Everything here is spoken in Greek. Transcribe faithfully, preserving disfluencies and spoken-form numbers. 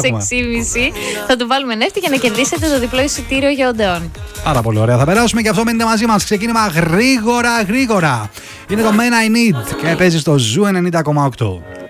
έξι και μισή θα του βάλουμε νεύτη για να κερδίσετε το διπλό εισιτήριο για Οντεόν. Πάρα πολύ ωραία. Θα περάσουμε και αυτό, μείνετε μαζί μας. Ξεκίνημα γρήγορα, γρήγορα. Είναι το Man I Need και παίζει στο Ζου ενενήντα κόμμα οκτώ.